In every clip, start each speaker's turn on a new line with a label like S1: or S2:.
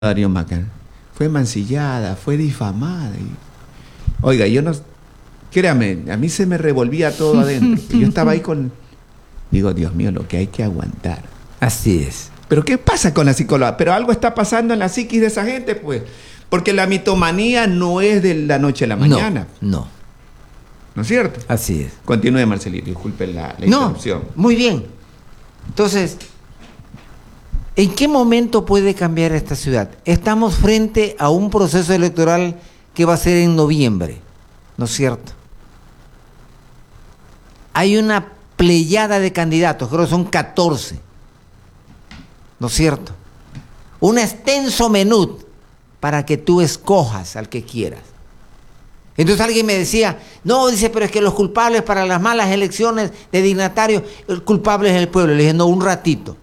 S1: Darío Macan, fue mancillada, fue difamada. Oiga, yo no, créame, a mí se me revolvía todo adentro. Yo estaba ahí con, digo, Dios mío, lo que hay que aguantar.
S2: Así es.
S1: Pero ¿qué pasa con la psicóloga? Pero algo está pasando en la psiquis de esa gente, pues. Porque la mitomanía no es de la noche a la mañana.
S2: No.
S1: ¿No es cierto?
S2: Así es.
S1: Continúe, Marcelito, disculpe la interrupción.
S2: Muy bien. Entonces, ¿en qué momento puede cambiar esta ciudad? Estamos frente a un proceso electoral que va a ser en noviembre, ¿no es cierto? Hay una pleyada de candidatos, creo que son 14, ¿no es cierto? Un extenso menú para que tú escojas al que quieras. Entonces alguien me decía, no, dice, pero es que los culpables para las malas elecciones de dignatarios, el culpable es el pueblo. Le dije, no, un ratito.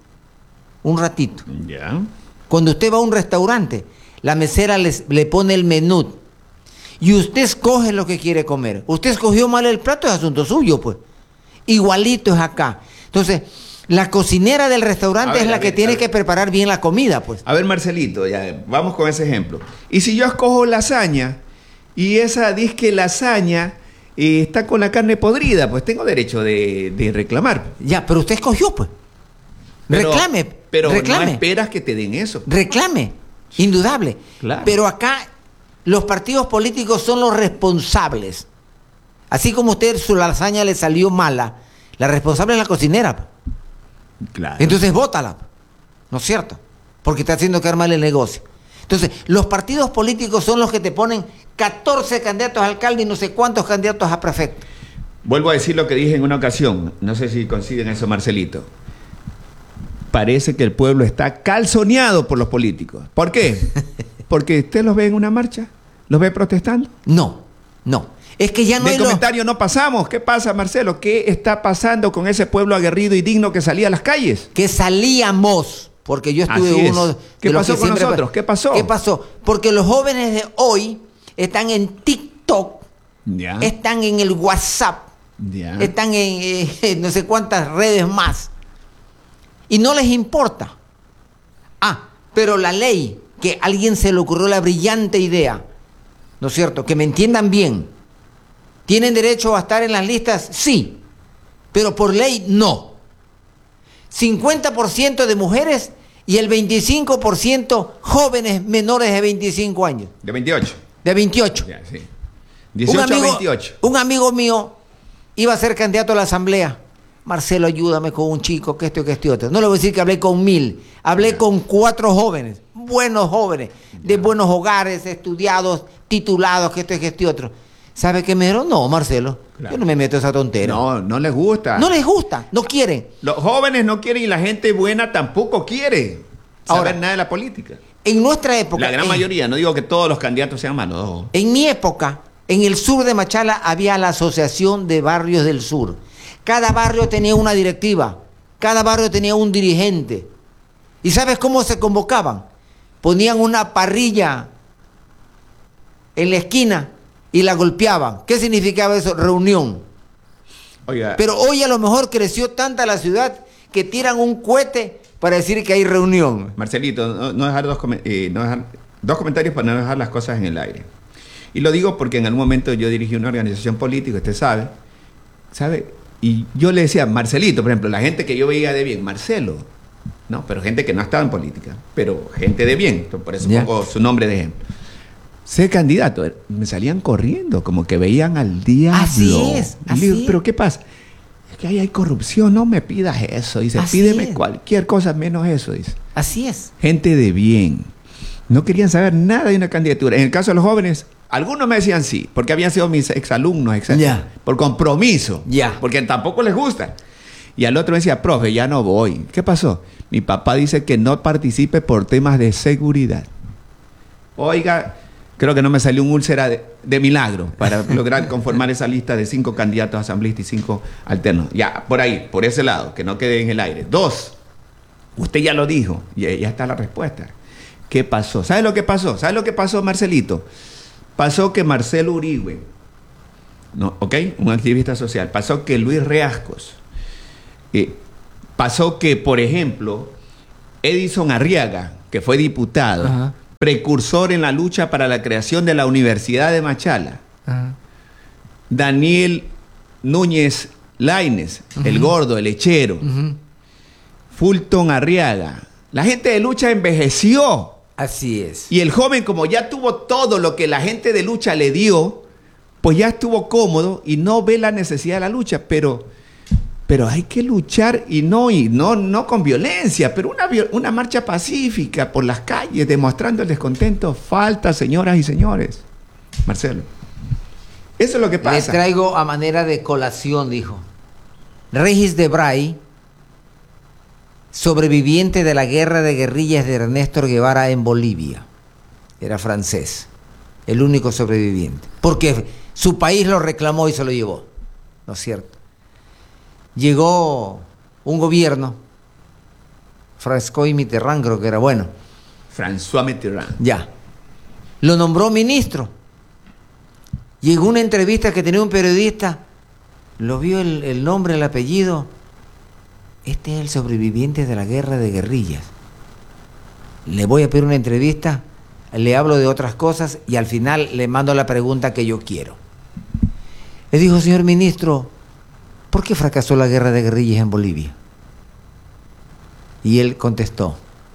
S1: Ya.
S2: Cuando usted va a un restaurante, la mesera le pone el menú y usted escoge lo que quiere comer. Usted escogió mal el plato, es asunto suyo, pues. Igualito es acá. Entonces, la cocinera del restaurante es la que tiene que preparar bien la comida, pues.
S1: A ver, Marcelito, ya, vamos con ese ejemplo. Y si yo escojo lasaña y esa disque lasaña está con la carne podrida, pues tengo derecho de reclamar.
S2: Ya, pero usted escogió, pues. Reclame.
S1: Pero no esperas que te den eso.
S2: Reclame, indudable.
S1: Claro.
S2: Pero acá los partidos políticos son los responsables. Así como usted su lasaña le salió mala, la responsable es la cocinera.
S1: Claro.
S2: Entonces bótala, ¿no es cierto? Porque está haciendo quedar mal el negocio. Entonces, los partidos políticos son los que te ponen 14 candidatos a alcalde y no sé cuántos candidatos a prefecto.
S1: Vuelvo a decir lo que dije en una ocasión. No sé si coinciden eso, Marcelito. Parece que el pueblo está calzoneado por los políticos. ¿Por qué? Porque usted los ve en una marcha, los ve protestando.
S2: No. Es que ya no hay
S1: comentario no pasamos. ¿Qué pasa, Marcelo? ¿Qué está pasando con ese pueblo aguerrido y digno que salía a las calles?
S2: Que salíamos, porque yo estuve uno de
S1: ¿Qué
S2: los
S1: pasó
S2: que
S1: con
S2: siempre...
S1: nosotros? ¿Qué pasó?
S2: ¿Qué pasó? Porque los jóvenes de hoy están en TikTok,
S1: ya,
S2: están en el WhatsApp,
S1: ya,
S2: están en no sé cuántas redes más. Y no les importa. Pero la ley, que a alguien se le ocurrió la brillante idea, ¿no es cierto? Que me entiendan bien. ¿Tienen derecho a estar en las listas? Sí. Pero por ley, no. 50% de mujeres y el 25% jóvenes menores de 25 años.
S1: De 28.
S2: De 28.
S1: Ya, sí. 18 a 28.
S2: Un amigo mío iba a ser candidato a la asamblea. Marcelo, ayúdame con un chico, que esto y que esto y otro. No le voy a decir que hablé con 1000. Hablé con 4 jóvenes, buenos jóvenes, de buenos hogares, estudiados, titulados, que esto y que esto y otro. ¿Sabe qué me dijeron? No, Marcelo, claro, yo no me meto a esa tontera.
S1: No les gusta.
S2: No les gusta, no quieren.
S1: Los jóvenes no quieren y la gente buena tampoco quiere saber nada de la política.
S2: En nuestra época...
S1: La gran mayoría, no digo que todos los candidatos sean malos. No.
S2: En mi época, en el sur de Machala había la Asociación de Barrios del Sur. Cada barrio tenía una directiva, cada barrio tenía un dirigente. ¿Y sabes cómo se convocaban? Ponían una parrilla en la esquina y la golpeaban. ¿Qué significaba eso? Reunión.
S1: Oiga.
S2: Pero hoy a lo mejor creció tanta la ciudad que tiran un cohete para decir que hay reunión.
S1: Marcelito, no dejar dos comentarios para no dejar las cosas en el aire. Y lo digo porque en algún momento yo dirigí una organización política, usted sabe, y yo le decía, Marcelito, por ejemplo, la gente que yo veía de bien, Marcelo, no, pero gente que no estaba en política, pero gente de bien, por eso pongo su nombre de ejemplo. Sé candidato, me salían corriendo, como que veían al diablo.
S2: Así es.
S1: Digo, pero ¿qué pasa? Es que ahí hay corrupción, no me pidas eso. Dice, pídeme cualquier cosa menos eso, dice.
S2: Así es.
S1: Gente de bien. No querían saber nada de una candidatura. En el caso de los jóvenes, algunos me decían sí, porque habían sido mis exalumnos, por compromiso, porque tampoco les gusta. Y al otro me decía, profe, ya no voy. ¿Qué pasó? Mi papá dice que no participe por temas de seguridad. Oiga, creo que no me salió un úlcera de milagro para lograr conformar esa lista de 5 candidatos asambleístas y 5 alternos. Ya, por ahí, por ese lado, que no quede en el aire. 2, usted ya lo dijo, y ya está la respuesta. ¿Qué pasó? ¿Sabe lo que pasó? ¿Sabe lo que pasó, Marcelito? Pasó que Marcelo Uribe, un activista social, pasó que Luis Reascos, pasó que, por ejemplo, Edison Arriaga, que fue diputado, precursor en la lucha para la creación de la Universidad de Machala. Daniel Núñez Lainez, el gordo, el lechero. Fulton Arriaga. La gente de lucha envejeció.
S2: Así es.
S1: Y el joven, como ya tuvo todo lo que la gente de lucha le dio, pues ya estuvo cómodo y no ve la necesidad de la lucha. Pero hay que luchar y no con violencia, pero una marcha pacífica por las calles, demostrando el descontento. Falta, señoras y señores. Marcelo. Eso es lo que pasa.
S2: Le traigo a manera de colación, dijo. Regis Debray, sobreviviente de la guerra de guerrillas de Ernesto Guevara en Bolivia. Era francés, el único sobreviviente. Porque su país lo reclamó y se lo llevó. ¿No es cierto? Llegó un gobierno, François Mitterrand creo que era, bueno.
S1: François Mitterrand.
S2: Ya. Lo nombró ministro. Llegó una entrevista que tenía un periodista, lo vio el nombre, el apellido. Este es el sobreviviente de la guerra de guerrillas. Le voy a pedir una entrevista, le hablo de otras cosas y al final le mando la pregunta que yo quiero. Le dijo, señor ministro, ¿por qué fracasó la guerra de guerrillas en Bolivia? Y él contestó,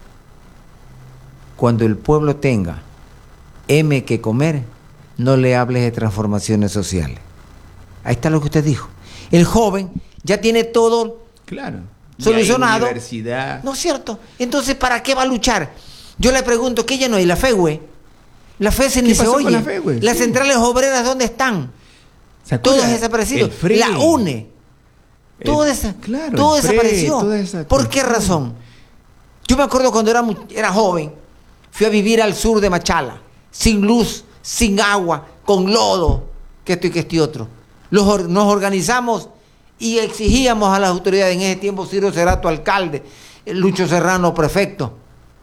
S2: cuando el pueblo tenga que comer, no le hables de transformaciones sociales. Ahí está lo que usted dijo. El joven ya tiene todo solucionado.
S1: Universidad.
S2: ¿No es cierto? Entonces, ¿para qué va a luchar? Yo le pregunto, ¿qué ya no hay? La FEWE. La FESE ni se oye.
S1: La FEWE?
S2: Las centrales obreras, ¿dónde están? Todas desaparecidas. La UNE. Todo desapareció. ¿Por qué razón? Yo me acuerdo cuando era joven, fui a vivir al sur de Machala, sin luz, sin agua, con lodo, que esto y que este y otro. Nos organizamos y exigíamos a las autoridades, en ese tiempo Ciro Cerato alcalde, Lucho Serrano prefecto.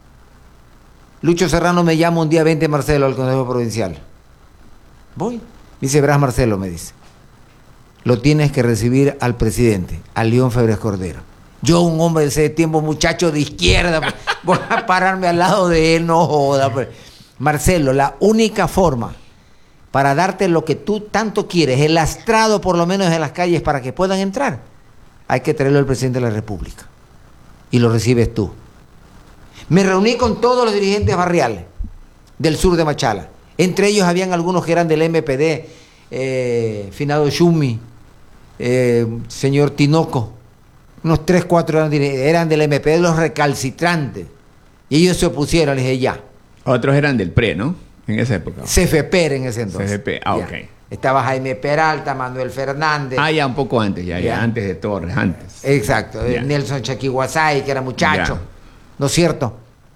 S2: Lucho Serrano me llama un día, 20 Marcelo al Consejo Provincial. Voy. Me dice, verás Marcelo, me dice, lo tienes que recibir al presidente, a León Febres Cordero. Yo, un hombre de ese tiempo, muchacho de izquierda, voy a pararme al lado de él, no joda. Marcelo, la única forma para darte lo que tú tanto quieres, el lastrado por lo menos en las calles para que puedan entrar, hay que traerlo al presidente de la República. Y lo recibes tú. Me reuní con todos los dirigentes barriales del sur de Machala. Entre ellos habían algunos que eran del MPD, Finado Schumi, señor Tinoco, unos 3, 4 eran del MPD, los recalcitrantes. Y ellos se opusieron, les dije ya.
S1: Otros eran del PRE, ¿no? En esa época.
S2: CFP en ese entonces.
S1: CFP, ok.
S2: Estaba Jaime Peralta, Manuel Fernández.
S1: Ya un poco antes, ya antes de Torres, antes.
S2: Exacto, Nelson Chaquihuasay, que era muchacho, ¿no es cierto?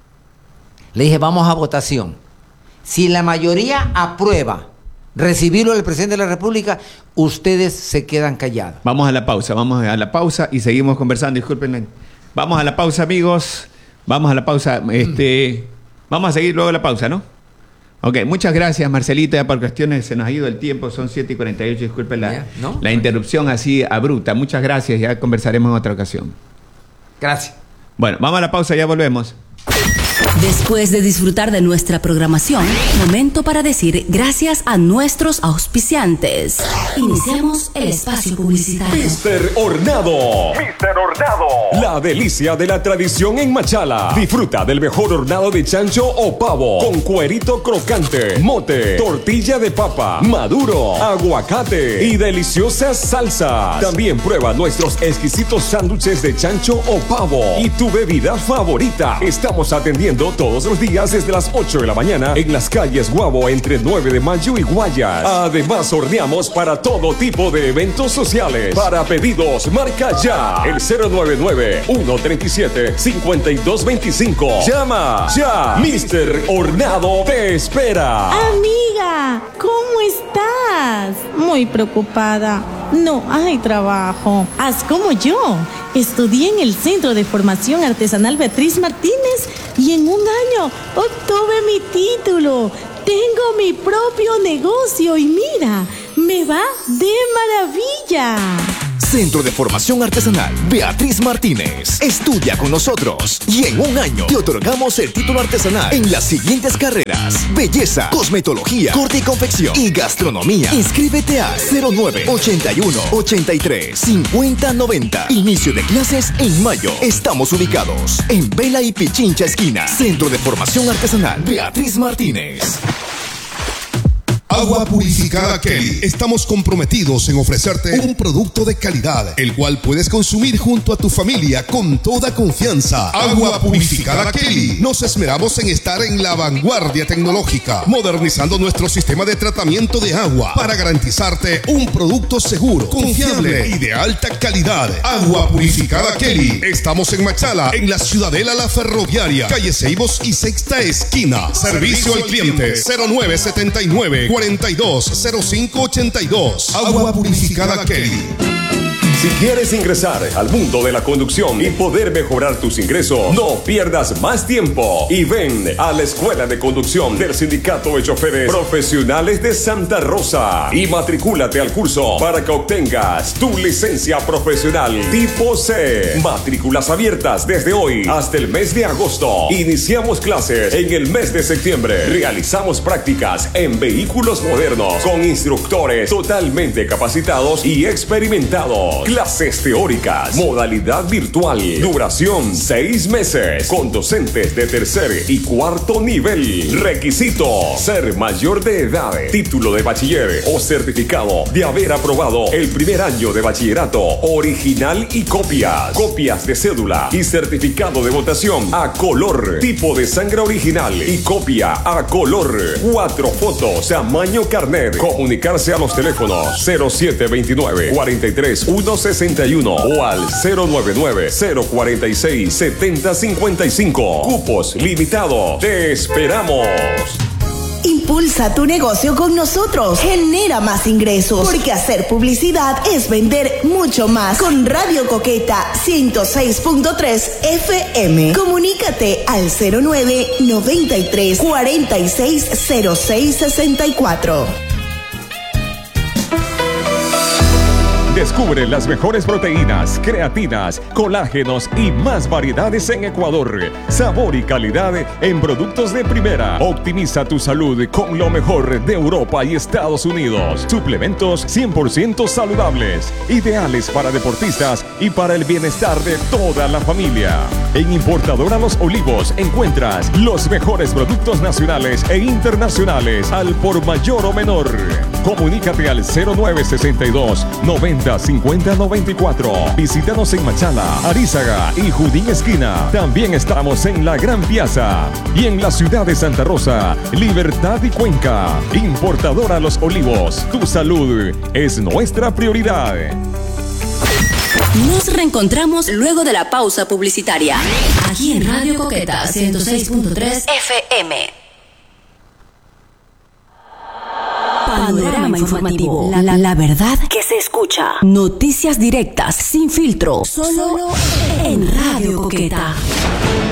S2: Le dije, vamos a votación. Si la mayoría aprueba recibirlo del presidente de la República, ustedes se quedan callados.
S1: Vamos a la pausa y seguimos conversando. Discúlpenme. Vamos a la pausa, amigos. Vamos a la pausa. Vamos a seguir luego de la pausa, ¿no? Ok, muchas gracias, Marcelita. Ya por cuestiones se nos ha ido el tiempo, son 7:48. Disculpen la interrupción así abrupta. Muchas gracias, ya conversaremos en otra ocasión.
S2: Gracias.
S1: Bueno, vamos a la pausa, ya volvemos.
S3: Después de disfrutar de nuestra programación, momento para decir gracias a nuestros auspiciantes. Iniciamos el espacio publicitario.
S4: Mister Hornado. Mister Hornado. La delicia de la tradición en Machala. Disfruta del mejor hornado de chancho o pavo, con cuerito crocante, mote, tortilla de papa, maduro, aguacate y deliciosas salsas. También prueba nuestros exquisitos sándwiches de chancho o pavo y tu bebida favorita. Estamos atendiendo todos los días desde las 8 de la mañana en las calles Guabo entre 9 de Mayo y Guayas. Además, horneamos para todo tipo de eventos sociales. Para pedidos, marca ya el 099-137-5225. Llama ya. Mister Hornado te espera.
S5: Amiga, ¿cómo estás? Muy preocupada. No hay trabajo. Haz como yo. Estudié en el Centro de Formación Artesanal Beatriz Martínez y en un año obtuve mi título. Tengo mi propio negocio y mira, me va de maravilla.
S6: Centro de Formación Artesanal Beatriz Martínez. Estudia con nosotros y en un año te otorgamos el título artesanal en las siguientes carreras: belleza, cosmetología, corte y confección y gastronomía. Inscríbete a 09 81 83 50 90. Inicio de clases en mayo. Estamos ubicados en Vela y Pichincha esquina. Centro de Formación Artesanal Beatriz Martínez.
S7: Agua Purificada Kelly. Estamos comprometidos en ofrecerte un producto de calidad, el cual puedes consumir junto a tu familia con toda confianza. Agua Purificada Kelly. Nos esmeramos en estar en la vanguardia tecnológica, modernizando nuestro sistema de tratamiento de agua para garantizarte un producto seguro, confiable y de alta calidad. Agua Purificada Kelly. Estamos en Machala, en la Ciudadela La Ferroviaria, calle Ceibos y Sexta Esquina. Servicio al cliente 0979 420582. Agua Purificada Kelly.
S4: Si quieres ingresar al mundo de la conducción y poder mejorar tus ingresos, no pierdas más tiempo y ven a la Escuela de Conducción del Sindicato de Choferes Profesionales de Santa Rosa y matricúlate al curso para que obtengas tu licencia profesional tipo C. Matrículas abiertas desde hoy hasta el mes de agosto. Iniciamos clases en el mes de septiembre. Realizamos prácticas en vehículos modernos con instructores totalmente capacitados y experimentados. Clases teóricas, modalidad virtual, duración 6 meses, con docentes de tercer y cuarto nivel. Requisito: ser mayor de edad, título de bachiller o certificado de haber aprobado el primer año de bachillerato, original y copias de cédula y certificado de votación a color, tipo de sangre original y copia a color, 4 fotos, tamaño carnet. Comunicarse a los teléfonos 0729 43 161 o al 099-046-7055. Cupos limitados. Te esperamos.
S8: Impulsa tu negocio con nosotros. Genera más ingresos. Porque hacer publicidad es vender mucho más. Con Radio Coqueta 106.3 FM. Comunícate al 09 93 46 06 64.
S4: Descubre las mejores proteínas, creatinas, colágenos y más variedades en Ecuador. Sabor y calidad en productos de primera. Optimiza tu salud con lo mejor de Europa y Estados Unidos. Suplementos 100% saludables, ideales para deportistas y para el bienestar de toda la familia. En Importadora Los Olivos encuentras los mejores productos nacionales e internacionales al por mayor o menor. Comunícate al 0962 90 50 94. Visítanos en Machala, Arízaga y Judín Esquina. También estamos en la Gran Piazza y en la ciudad de Santa Rosa, Libertad y Cuenca. Importadora Los Olivos, tu salud es nuestra prioridad.
S3: Nos reencontramos luego de la pausa publicitaria, aquí en Radio Coqueta 106.3 FM. Panorama informativo. La verdad que se escucha. Noticias directas, sin filtro. Solo en Radio Coqueta.